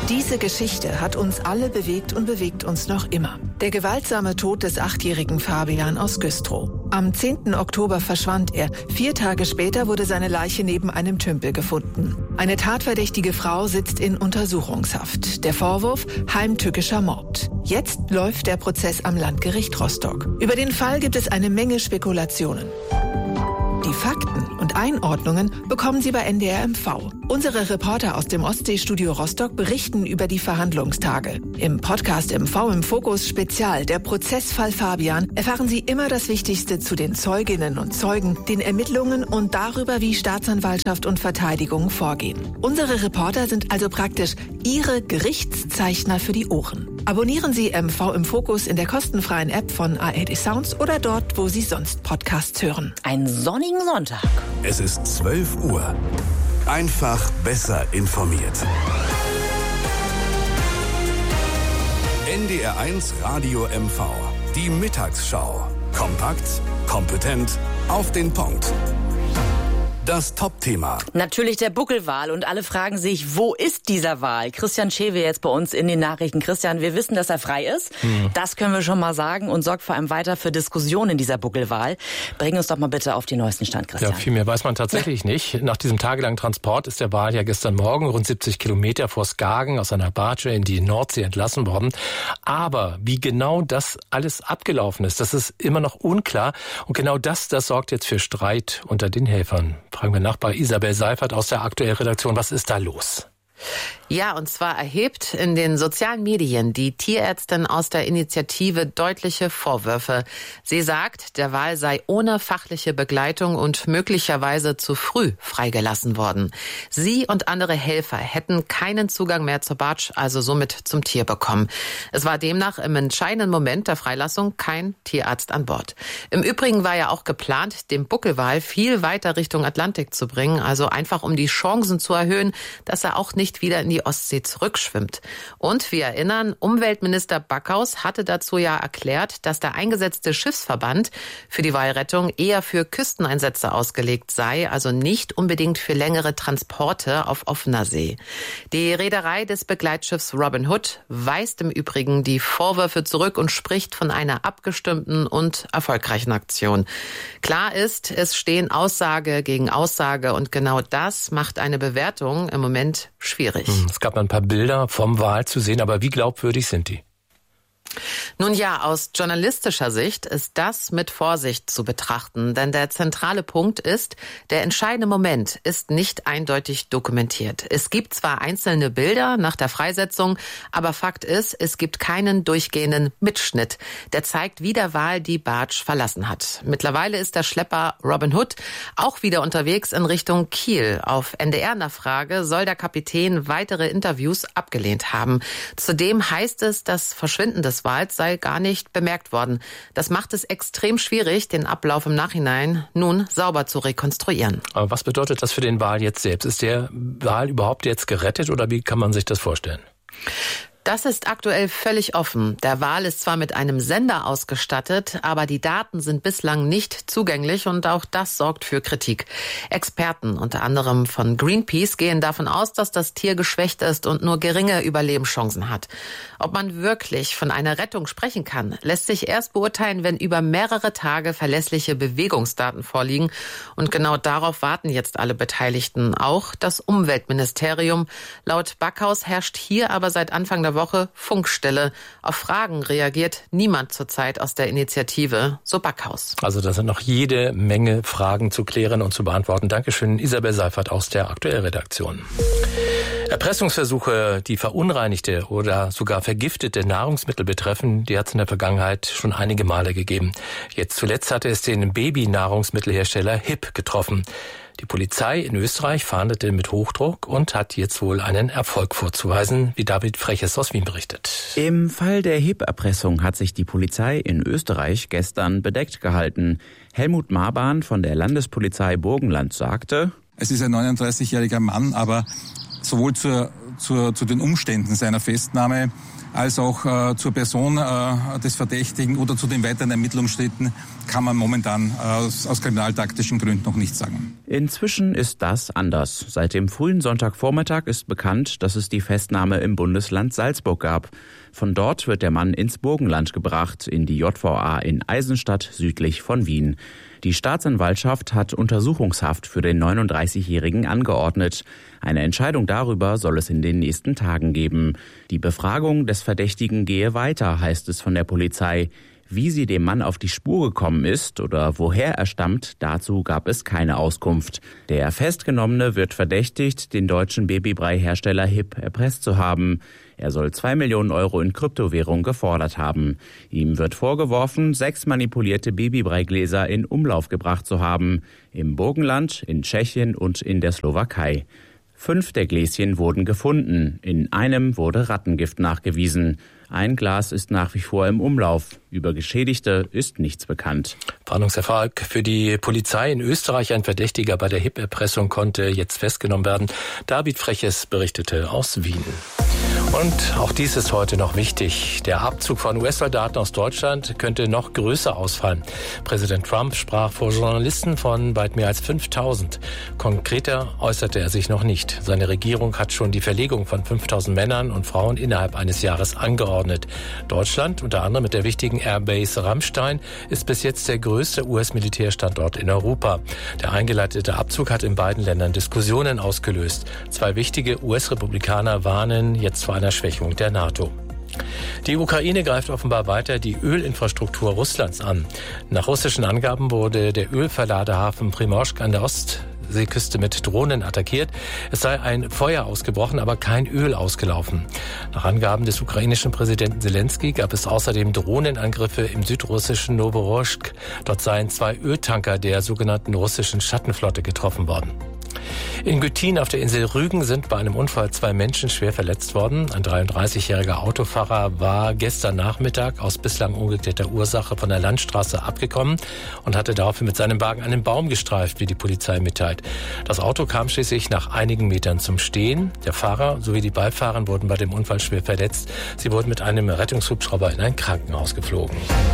Diese Geschichte hat uns alle bewegt und bewegt uns noch immer. Der gewaltsame Tod des 8-jährigen Fabian aus Güstrow. Am 10. Oktober verschwand er. 4 Tage später wurde seine Leiche neben einem Tümpel gefunden. Eine tatverdächtige Frau sitzt in Untersuchungshaft. Der Vorwurf: heimtückischer Mord. Jetzt läuft der Prozess am Landgericht Rostock. Über den Fall gibt es eine Menge Spekulationen. Die Fakten und Einordnungen bekommen Sie bei NDR MV. Unsere Reporter aus dem Ostseestudio Rostock berichten über die Verhandlungstage. Im Podcast MV im Fokus Spezial, der Prozessfall Fabian, erfahren Sie immer das Wichtigste zu den Zeuginnen und Zeugen, den Ermittlungen und darüber, wie Staatsanwaltschaft und Verteidigung vorgehen. Unsere Reporter sind also praktisch Ihre Gerichtszeichner für die Ohren. Abonnieren Sie MV im Fokus in der kostenfreien App von ARD Sounds oder dort, wo Sie sonst Podcasts hören. Einen sonnigen Sonntag. Es ist 12 Uhr. Einfach besser informiert. NDR1 Radio MV. Die Mittagsschau. Kompakt, kompetent, auf den Punkt. Das Top-Thema. Natürlich der Buckelwal und alle fragen sich, wo ist dieser Wal? Christian Schewe jetzt bei uns in den Nachrichten. Christian, wir wissen, dass er frei ist. Das können wir schon mal sagen und sorgt vor allem weiter für Diskussionen, dieser Buckelwal. Bring uns doch mal bitte auf den neuesten Stand, Christian. Ja, viel mehr weiß man tatsächlich nicht. Nach diesem tagelangen Transport ist der Wal ja gestern Morgen rund 70 Kilometer vor Skagen aus seiner Barge in die Nordsee entlassen worden. Aber wie genau das alles abgelaufen ist, das ist immer noch unklar. Und genau das sorgt jetzt für Streit unter den Helfern. Fragen wir nach bei Isabel Seifert aus der Aktuell-Redaktion. Was ist da los? Ja, und zwar erhebt in den sozialen Medien die Tierärztin aus der Initiative deutliche Vorwürfe. Sie sagt, der Wal sei ohne fachliche Begleitung und möglicherweise zu früh freigelassen worden. Sie und andere Helfer hätten keinen Zugang mehr zur Barge, also somit zum Tier bekommen. Es war demnach im entscheidenden Moment der Freilassung kein Tierarzt an Bord. Im Übrigen war ja auch geplant, den Buckelwal viel weiter Richtung Atlantik zu bringen, also einfach um die Chancen zu erhöhen, dass er auch nicht wieder in die Ostsee zurückschwimmt. Und wir erinnern, Umweltminister Backhaus hatte dazu ja erklärt, dass der eingesetzte Schiffsverband für die Walrettung eher für Küsteneinsätze ausgelegt sei, also nicht unbedingt für längere Transporte auf offener See. Die Reederei des Begleitschiffs Robin Hood weist im Übrigen die Vorwürfe zurück und spricht von einer abgestimmten und erfolgreichen Aktion. Klar ist, es stehen Aussage gegen Aussage und genau das macht eine Bewertung im Moment schwierig. Es gab ein paar Bilder vom Wal zu sehen, aber wie glaubwürdig sind die? Nun ja, aus journalistischer Sicht ist das mit Vorsicht zu betrachten, denn der zentrale Punkt ist, der entscheidende Moment ist nicht eindeutig dokumentiert. Es gibt zwar einzelne Bilder nach der Freisetzung, aber Fakt ist, es gibt keinen durchgehenden Mitschnitt, der zeigt, wie der Wal die Barge verlassen hat. Mittlerweile ist der Schlepper Robin Hood auch wieder unterwegs in Richtung Kiel. Auf NDR-Nachfrage soll der Kapitän weitere Interviews abgelehnt haben. Zudem heißt es, das Verschwinden des Wals sei gar nicht bemerkt worden. Das macht es extrem schwierig, den Ablauf im Nachhinein nun sauber zu rekonstruieren. Aber was bedeutet das für den Wal jetzt selbst? Ist der Wal überhaupt jetzt gerettet oder wie kann man sich das vorstellen? Das ist aktuell völlig offen. Der Wal ist zwar mit einem Sender ausgestattet, aber die Daten sind bislang nicht zugänglich und auch das sorgt für Kritik. Experten, unter anderem von Greenpeace, gehen davon aus, dass das Tier geschwächt ist und nur geringe Überlebenschancen hat. Ob man wirklich von einer Rettung sprechen kann, lässt sich erst beurteilen, wenn über mehrere Tage verlässliche Bewegungsdaten vorliegen. Und genau darauf warten jetzt alle Beteiligten, auch das Umweltministerium. Laut Backhaus herrscht hier aber seit Anfang der Woche Funkstille. Auf Fragen reagiert niemand zurzeit aus der Initiative, so Backhaus. Also da sind noch jede Menge Fragen zu klären und zu beantworten. Dankeschön, Isabel Seifert aus der Aktuell-Redaktion. Erpressungsversuche, die verunreinigte oder sogar vergiftete Nahrungsmittel betreffen, die hat es in der Vergangenheit schon einige Male gegeben. Jetzt zuletzt hatte es den Babynahrungsmittelhersteller HiP getroffen. Die Polizei in Österreich fahndete mit Hochdruck und hat jetzt wohl einen Erfolg vorzuweisen, wie David Freches aus Wien berichtet. Im Fall der HiP-Erpressung hat sich die Polizei in Österreich gestern bedeckt gehalten. Helmut Marbahn von der Landespolizei Burgenland sagte: Es ist ein 39-jähriger Mann, aber sowohl zu den Umständen seiner Festnahme als auch zur Person des Verdächtigen oder zu den weiteren Ermittlungsschritten kann man momentan aus kriminaltaktischen Gründen noch nichts sagen. Inzwischen ist das anders. Seit dem frühen Sonntagvormittag ist bekannt, dass es die Festnahme im Bundesland Salzburg gab. Von dort wird der Mann ins Burgenland gebracht, in die JVA in Eisenstadt südlich von Wien. Die Staatsanwaltschaft hat Untersuchungshaft für den 39-Jährigen angeordnet. Eine Entscheidung darüber soll es in den nächsten Tagen geben. Die Befragung des Verdächtigen gehe weiter, heißt es von der Polizei. Wie sie dem Mann auf die Spur gekommen ist oder woher er stammt, dazu gab es keine Auskunft. Der Festgenommene wird verdächtigt, den deutschen Babybrei-Hersteller HiP erpresst zu haben. Er soll 2 Millionen Euro in Kryptowährung gefordert haben. Ihm wird vorgeworfen, 6 manipulierte Babybreigläser in Umlauf gebracht zu haben. Im Burgenland, in Tschechien und in der Slowakei. 5 der Gläschen wurden gefunden. In einem wurde Rattengift nachgewiesen. Ein Glas ist nach wie vor im Umlauf. Über Geschädigte ist nichts bekannt. Fahndungserfolg für die Polizei in Österreich. Ein Verdächtiger bei der HiP-Erpressung konnte jetzt festgenommen werden. David Freches berichtete aus Wien. Und auch dies ist heute noch wichtig. Der Abzug von US-Soldaten aus Deutschland könnte noch größer ausfallen. Präsident Trump sprach vor Journalisten von weit mehr als 5.000. Konkreter äußerte er sich noch nicht. Seine Regierung hat schon die Verlegung von 5.000 Männern und Frauen innerhalb eines Jahres angeordnet. Deutschland, unter anderem mit der wichtigen Airbase Ramstein, ist bis jetzt der größte US-Militärstandort in Europa. Der eingeleitete Abzug hat in beiden Ländern Diskussionen ausgelöst. 2 wichtige US-Republikaner warnen jetzt vor einer Schwächung der NATO. Die Ukraine greift offenbar weiter die Ölinfrastruktur Russlands an. Nach russischen Angaben wurde der Ölverladehafen Primorsk an der Ostseeküste mit Drohnen attackiert. Es sei ein Feuer ausgebrochen, aber kein Öl ausgelaufen. Nach Angaben des ukrainischen Präsidenten Zelensky gab es außerdem Drohnenangriffe im südrussischen Novorossiysk. Dort seien 2 Öltanker der sogenannten russischen Schattenflotte getroffen worden. In Güttin auf der Insel Rügen sind bei einem Unfall 2 Menschen schwer verletzt worden. Ein 33-jähriger Autofahrer war gestern Nachmittag aus bislang ungeklärter Ursache von der Landstraße abgekommen und hatte daraufhin mit seinem Wagen einen Baum gestreift, wie die Polizei mitteilt. Das Auto kam schließlich nach einigen Metern zum Stehen. Der Fahrer sowie die Beifahrer wurden bei dem Unfall schwer verletzt. Sie wurden mit einem Rettungshubschrauber in ein Krankenhaus geflogen.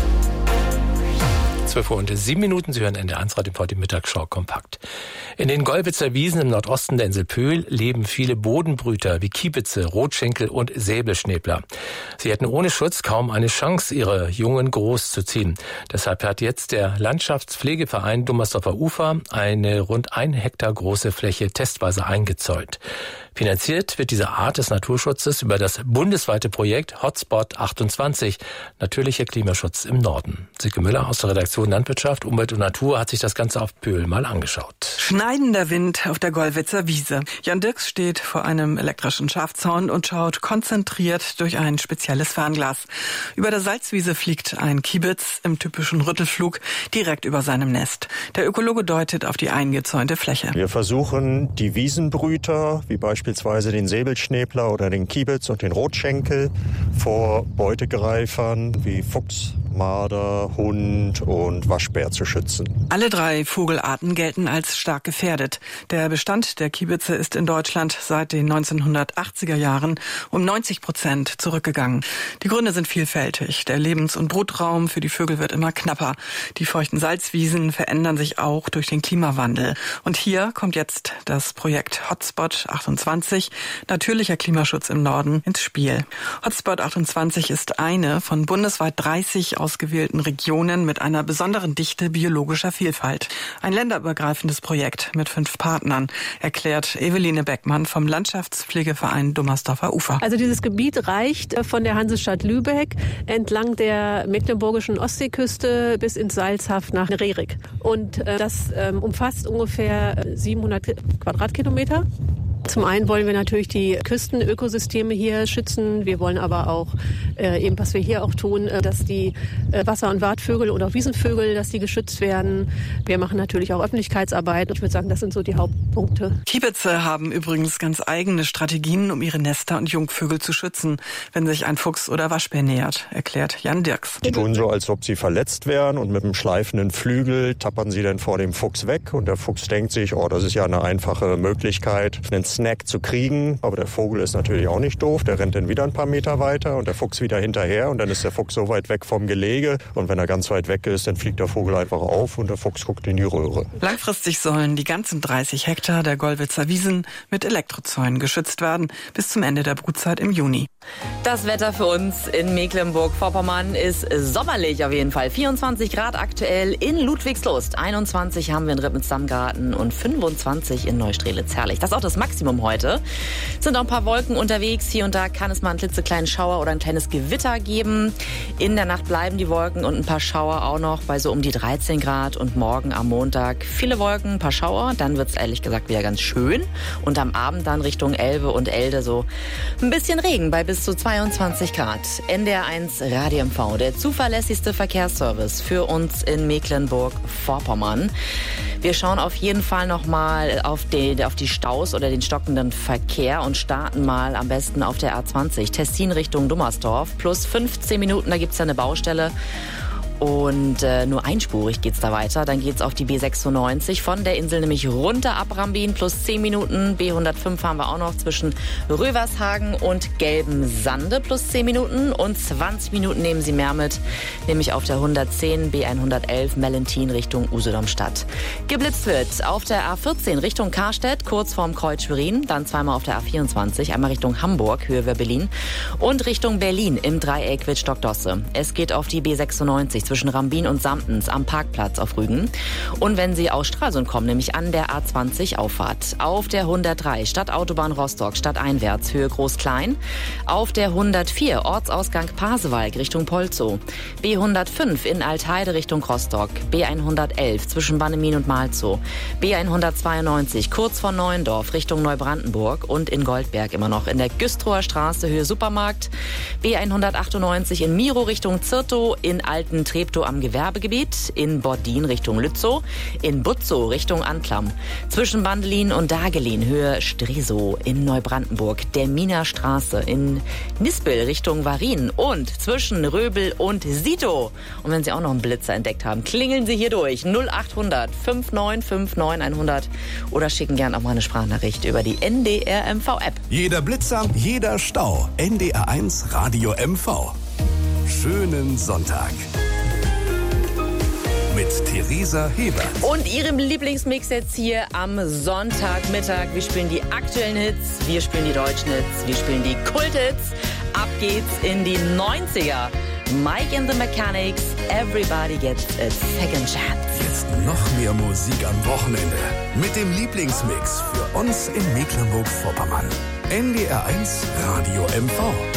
12:07 Uhr. Sie hören NDR1 Radio vor die Mittagsschau kompakt. In den Gollwitzer Wiesen im Nordosten der Insel Pöhl leben viele Bodenbrüter wie Kiebitze, Rotschenkel und Säbelschnäbler. Sie hätten ohne Schutz kaum eine Chance, ihre Jungen großzuziehen. Deshalb hat jetzt der Landschaftspflegeverein Dummersdorfer Ufer eine rund 1 Hektar große Fläche testweise eingezäunt. Finanziert wird diese Art des Naturschutzes über das bundesweite Projekt Hotspot 28, natürlicher Klimaschutz im Norden. Silke Müller aus der Redaktion Landwirtschaft, Umwelt und Natur hat sich das Ganze auf Pöhl mal angeschaut. Schneidender Wind auf der Gollwitzer Wiese. Jan Dirks steht vor einem elektrischen Schafzaun und schaut konzentriert durch ein spezielles Fernglas. Über der Salzwiese fliegt ein Kiebitz im typischen Rüttelflug direkt über seinem Nest. Der Ökologe deutet auf die eingezäunte Fläche. Wir versuchen, die Wiesenbrüter, wie beispielsweise den Säbelschnäbler oder den Kiebitz und den Rotschenkel, vor Beutegreifern wie Fuchs, Marder, Hund und Waschbär zu schützen. Alle 3 Vogelarten gelten als stark gefährdet. Der Bestand der Kiebitze ist in Deutschland seit den 1980er Jahren um 90% zurückgegangen. Die Gründe sind vielfältig. Der Lebens- und Brutraum für die Vögel wird immer knapper. Die feuchten Salzwiesen verändern sich auch durch den Klimawandel. Und hier kommt jetzt das Projekt Hotspot 28, natürlicher Klimaschutz im Norden, ins Spiel. Hotspot 28 ist eine von bundesweit 30 ausgewählten Regionen mit einer besonderen Dichte biologischer Vielfalt. Ein länderübergreifendes Projekt mit 5 Partnern, erklärt Eveline Beckmann vom Landschaftspflegeverein Dummersdorfer Ufer. Also dieses Gebiet reicht von der Hansestadt Lübeck entlang der mecklenburgischen Ostseeküste bis ins Salzhaft nach Rerik. Und das umfasst ungefähr 700 Quadratkilometer. Zum einen wollen wir natürlich die Küstenökosysteme hier schützen. Wir wollen aber auch eben, was wir hier auch tun, dass die Wasser- und Wartvögel oder auch Wiesenvögel, dass die geschützt werden. Wir machen natürlich auch Öffentlichkeitsarbeit. Ich würde sagen, das sind so die Hauptpunkte. Kiebitze haben übrigens ganz eigene Strategien, um ihre Nester und Jungvögel zu schützen, wenn sich ein Fuchs oder Waschbär nähert, erklärt Jan Dirks. Die tun so, als ob sie verletzt wären und mit einem schleifenden Flügel tappern sie dann vor dem Fuchs weg. Und der Fuchs denkt sich, oh, das ist ja eine einfache Möglichkeit, einen Snack zu kriegen. Aber der Vogel ist natürlich auch nicht doof. Der rennt dann wieder ein paar Meter weiter und der Fuchs wieder hinterher. Und dann ist der Fuchs so weit weg vom Gelege. Und wenn er ganz weit weg ist, dann fliegt der Vogel einfach auf und der Fuchs guckt in die Röhre. Langfristig sollen die ganzen 30 Hektar der Gollwitzer Wiesen mit Elektrozäunen geschützt werden bis zum Ende der Brutzeit im Juni. Das Wetter für uns in Mecklenburg-Vorpommern ist sommerlich auf jeden Fall. 24 Grad aktuell in Ludwigslust, 21 haben wir in Rippensdamm-Garten und 25 in Neustrelitz. Herrlich. Das ist auch das Maximum heute. Es sind auch ein paar Wolken unterwegs. Hier und da kann es mal einen klitzekleinen Schauer oder ein kleines Gewitter geben. In der Nacht bleiben die Wolken und ein paar Schauer auch noch bei so um die 13 Grad. Und morgen am Montag viele Wolken, ein paar Schauer. Dann wird es ehrlich gesagt wieder ganz schön. Und am Abend dann Richtung Elbe und Elde so ein bisschen Regen bei bis zu 22 Grad. NDR1 Radio MV, der zuverlässigste Verkehrsservice für uns in Mecklenburg-Vorpommern. Wir schauen auf jeden Fall noch mal auf die Staus oder den stockenden Verkehr und starten mal am besten auf der A20 Tessin Richtung Dummersdorf. Plus 15 Minuten, da gibt's ja eine Baustelle. Und nur einspurig geht's da weiter. Dann geht's auf die B96 von der Insel nämlich runter ab Rambin. Plus 10 Minuten. B105 haben wir auch noch zwischen Rövershagen und Gelbensande. Plus 10 Minuten. Und 20 Minuten nehmen Sie mehr mit. Nämlich auf der 110 B111 Mellentin Richtung Usedom-Stadt. Geblitzt wird auf der A14 Richtung Karstedt, kurz vorm Kreuz Schwerin. Dann zweimal auf der A24. Einmal Richtung Hamburg, Höhe Berlin. Und Richtung Berlin im Dreieck Wittstock-Dosse. Es geht auf die B96 zwischen Rambin und Samtens am Parkplatz auf Rügen. Und wenn Sie aus Stralsund kommen, nämlich an der A20 Auffahrt. Auf der 103 Stadtautobahn Rostock, stadteinwärts, Höhe Groß-Klein. Auf der 104 Ortsausgang Pasewalk Richtung Polzow. B105 in Altheide Richtung Rostock. B111 zwischen Bannemin und Malzow. B192 kurz vor Neuendorf Richtung Neubrandenburg und in Goldberg immer noch in der Güstrower Straße Höhe Supermarkt. B198 in Miro Richtung Zirtow, in Alten Treptow am Gewerbegebiet, in Bordin Richtung Lützow, in Butzow Richtung Anklam, zwischen Bandelin und Dagelin Höhe Stresow, in Neubrandenburg der Mina Straße, in Nispel Richtung Varin und zwischen Röbel und Sito. Und wenn Sie auch noch einen Blitzer entdeckt haben, klingeln Sie hier durch 0800 5959 100 oder schicken gerne auch mal eine Sprachnachricht über die NDR MV App. Jeder Blitzer, jeder Stau. NDR1 Radio MV. Schönen Sonntag. Mit Theresa Hebert. Und Ihrem Lieblingsmix jetzt hier am Sonntagmittag. Wir spielen die aktuellen Hits, wir spielen die deutschen Hits, wir spielen die Kulthits. Ab geht's in die 90er. Mike and the Mechanics, Everybody Gets a Second Chance. Jetzt noch mehr Musik am Wochenende. Mit dem Lieblingsmix für uns in Mecklenburg-Vorpommern. NDR1 Radio MV.